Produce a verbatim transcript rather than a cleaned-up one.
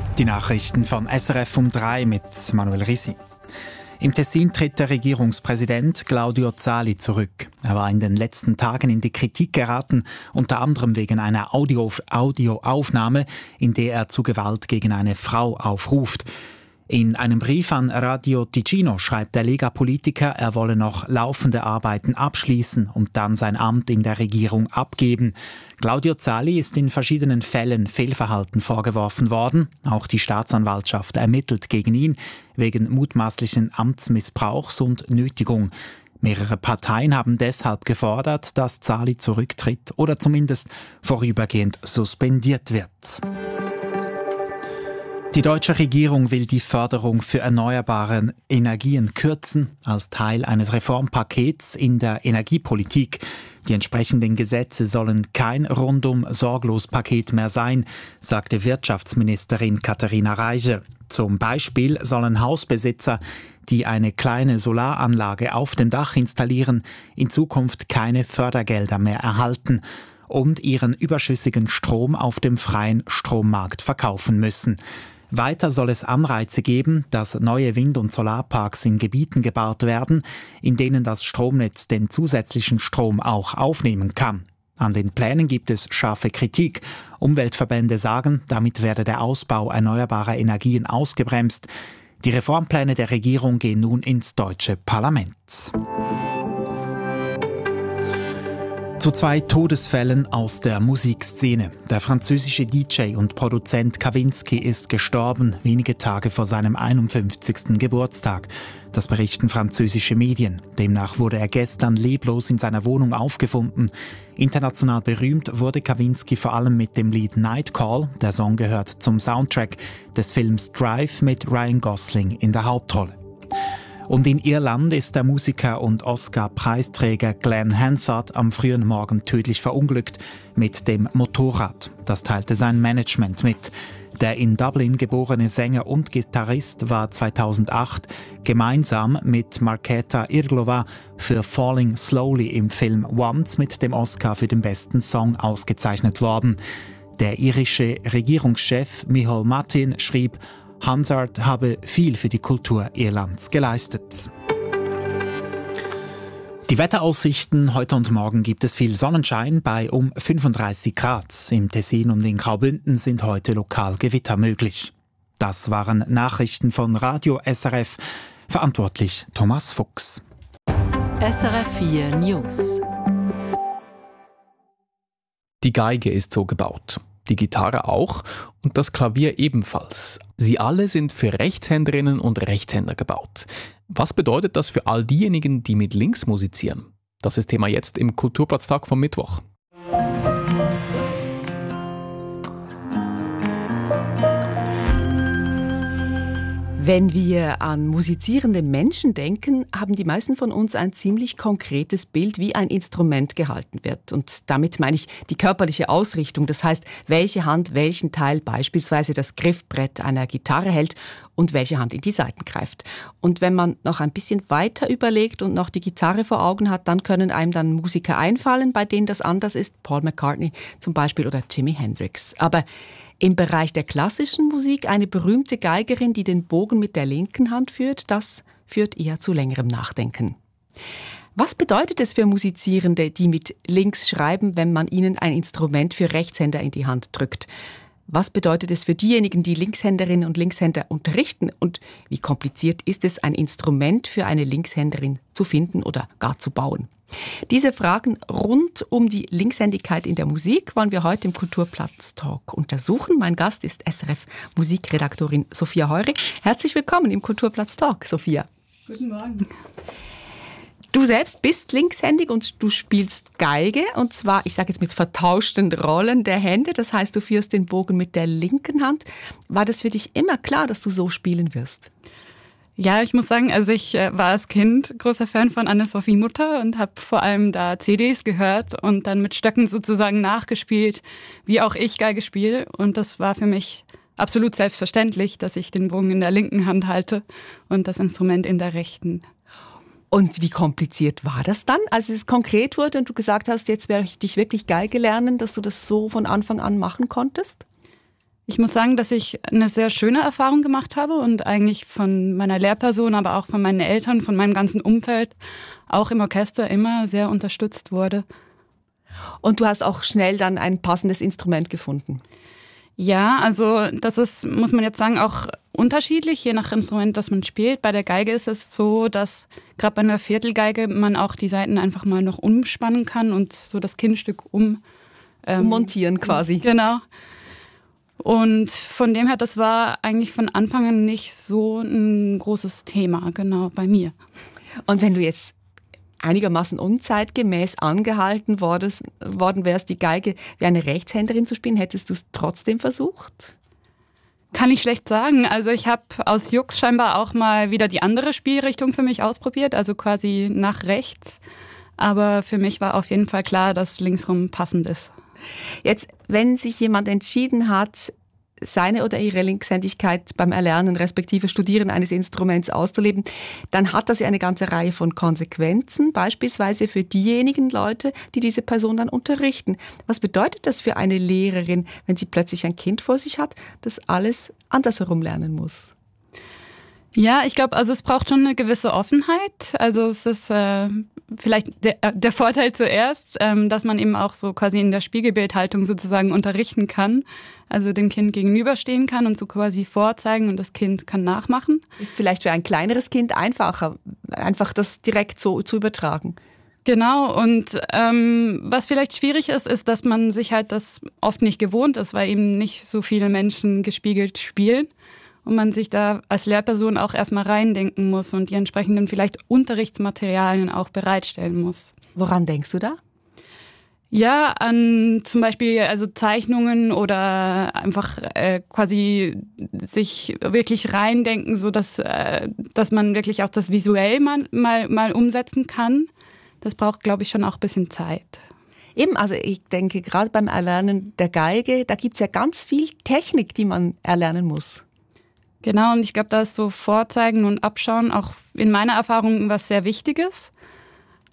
Die Nachrichten von S R F um drei mit Manuel Risi. Im Tessin tritt der Regierungspräsident Claudio Zali zurück. Er war in den letzten Tagen in die Kritik geraten, unter anderem wegen einer Audio- Audioaufnahme, in der er zu Gewalt gegen eine Frau aufruft. In einem Brief an Radio Ticino schreibt der Lega-Politiker, er wolle noch laufende Arbeiten abschließen und dann sein Amt in der Regierung abgeben. Claudio Zali ist in verschiedenen Fällen Fehlverhalten vorgeworfen worden. Auch die Staatsanwaltschaft ermittelt gegen ihn wegen mutmaßlichen Amtsmissbrauchs und Nötigung. Mehrere Parteien haben deshalb gefordert, dass Zali zurücktritt oder zumindest vorübergehend suspendiert wird. Die deutsche Regierung will die Förderung für erneuerbare Energien kürzen, als Teil eines Reformpakets in der Energiepolitik. Die entsprechenden Gesetze sollen kein Rundum-Sorglos-Paket mehr sein, sagte Wirtschaftsministerin Katharina Reiche. Zum Beispiel sollen Hausbesitzer, die eine kleine Solaranlage auf dem Dach installieren, in Zukunft keine Fördergelder mehr erhalten und ihren überschüssigen Strom auf dem freien Strommarkt verkaufen müssen. Weiter soll es Anreize geben, dass neue Wind- und Solarparks in Gebieten gebaut werden, in denen das Stromnetz den zusätzlichen Strom auch aufnehmen kann. An den Plänen gibt es scharfe Kritik. Umweltverbände sagen, damit werde der Ausbau erneuerbarer Energien ausgebremst. Die Reformpläne der Regierung gehen nun ins deutsche Parlament. Zu zwei Todesfällen aus der Musikszene. Der französische D J und Produzent Kavinsky ist gestorben, wenige Tage vor seinem einundfünfzigsten Geburtstag. Das berichten französische Medien. Demnach wurde er gestern leblos in seiner Wohnung aufgefunden. International berühmt wurde Kavinsky vor allem mit dem Lied Night Call. Der Song gehört zum Soundtrack des Films Drive mit Ryan Gosling in der Hauptrolle. Und in Irland ist der Musiker und Oscar-Preisträger Glenn Hansard am frühen Morgen tödlich verunglückt mit dem Motorrad. Das teilte sein Management mit. Der in Dublin geborene Sänger und Gitarrist war zweitausendacht gemeinsam mit Markéta Irglova für Falling Slowly im Film Once mit dem Oscar für den besten Song ausgezeichnet worden. Der irische Regierungschef Micheál Martin schrieb, Hansard habe viel für die Kultur Irlands geleistet. Die Wetteraussichten: Heute und morgen gibt es viel Sonnenschein bei um fünfunddreißig Grad. Im Tessin und in Graubünden sind heute lokal Gewitter möglich. Das waren Nachrichten von Radio S R F. Verantwortlich Thomas Fuchs. S R F vier News. Die Geige ist so gebaut. Die Gitarre auch und das Klavier ebenfalls. Sie alle sind für Rechtshänderinnen und Rechtshänder gebaut. Was bedeutet das für all diejenigen, die mit links musizieren? Das ist Thema jetzt im Kulturplatztag vom Mittwoch. Wenn wir an musizierende Menschen denken, haben die meisten von uns ein ziemlich konkretes Bild, wie ein Instrument gehalten wird. Und damit meine ich die körperliche Ausrichtung. Das heißt, welche Hand welchen Teil, beispielsweise das Griffbrett einer Gitarre hält und welche Hand in die Saiten greift. Und wenn man noch ein bisschen weiter überlegt und noch die Gitarre vor Augen hat, dann können einem dann Musiker einfallen, bei denen das anders ist. Paul McCartney zum Beispiel oder Jimi Hendrix. Aber im Bereich der klassischen Musik eine berühmte Geigerin, die den Bogen mit der linken Hand führt, das führt eher zu längerem Nachdenken. Was bedeutet es für Musizierende, die mit links schreiben, wenn man ihnen ein Instrument für Rechtshänder in die Hand drückt? Was bedeutet es für diejenigen, die Linkshänderinnen und Linkshänder unterrichten? Und wie kompliziert ist es, ein Instrument für eine Linkshänderin zu finden oder gar zu bauen? Diese Fragen rund um die Linkshändigkeit in der Musik wollen wir heute im Kulturplatz-Talk untersuchen. Mein Gast ist S R F-Musikredaktorin Sophia Heurig. Herzlich willkommen im Kulturplatz-Talk, Sophia. Guten Morgen. Du selbst bist linkshändig und du spielst Geige, und zwar, ich sage jetzt mit vertauschten Rollen der Hände, das heißt, du führst den Bogen mit der linken Hand. War das für dich immer klar, dass du so spielen wirst? Ja, ich muss sagen, also ich äh, war als Kind großer Fan von Anne-Sophie Mutter und habe vor allem da C Ds gehört und dann mit Stöcken sozusagen nachgespielt, wie auch ich Geige spiele. Und das war für mich absolut selbstverständlich, dass ich den Bogen in der linken Hand halte und das Instrument in der rechten. Und wie kompliziert war das dann, als es konkret wurde und du gesagt hast, jetzt werde ich dich wirklich Geige lernen, dass du das so von Anfang an machen konntest? Ich muss sagen, dass ich eine sehr schöne Erfahrung gemacht habe und eigentlich von meiner Lehrperson, aber auch von meinen Eltern, von meinem ganzen Umfeld, auch im Orchester immer sehr unterstützt wurde. Und du hast auch schnell dann ein passendes Instrument gefunden? Ja, also das ist, muss man jetzt sagen, auch unterschiedlich, je nach Instrument, das man spielt. Bei der Geige ist es so, dass gerade bei einer Viertelgeige man auch die Saiten einfach mal noch umspannen kann und so das Kinnstück um... Ähm, montieren quasi. Genau. Und von dem her, das war eigentlich von Anfang an nicht so ein großes Thema, genau, bei mir. Und wenn du jetzt einigermaßen unzeitgemäß angehalten wurdest, worden wärst, die Geige wie eine Rechtshänderin zu spielen, hättest du es trotzdem versucht? Kann ich schlecht sagen. Also ich habe aus Jux scheinbar auch mal wieder die andere Spielrichtung für mich ausprobiert, also quasi nach rechts. Aber für mich war auf jeden Fall klar, dass linksrum passend ist. Jetzt, wenn sich jemand entschieden hat, seine oder ihre Linkshändigkeit beim Erlernen respektive Studieren eines Instruments auszuleben, dann hat das ja eine ganze Reihe von Konsequenzen, beispielsweise für diejenigen Leute, die diese Person dann unterrichten. Was bedeutet das für eine Lehrerin, wenn sie plötzlich ein Kind vor sich hat, das alles andersherum lernen muss? Ja, ich glaube, also es braucht schon eine gewisse Offenheit. Also es ist äh, vielleicht der, der Vorteil zuerst, ähm, dass man eben auch so quasi in der Spiegelbildhaltung sozusagen unterrichten kann. Also dem Kind gegenüberstehen kann und so quasi vorzeigen und das Kind kann nachmachen. Ist vielleicht für ein kleineres Kind einfacher, einfach das direkt so zu übertragen. Genau, und ähm, was vielleicht schwierig ist, ist, dass man sich halt das oft nicht gewohnt ist, weil eben nicht so viele Menschen gespiegelt spielen. Und man sich da als Lehrperson auch erstmal reindenken muss und die entsprechenden vielleicht Unterrichtsmaterialien auch bereitstellen muss. Woran denkst du da? Ja, an zum Beispiel also Zeichnungen oder einfach äh, quasi sich wirklich reindenken, so dass äh, dass man wirklich auch das visuell mal, mal, mal umsetzen kann. Das braucht, glaube ich, schon auch ein bisschen Zeit. Eben, also ich denke, gerade beim Erlernen der Geige, da gibt es ja ganz viel Technik, die man erlernen muss. Genau, und ich glaube, da ist so Vorzeigen und Abschauen auch in meiner Erfahrung was sehr Wichtiges.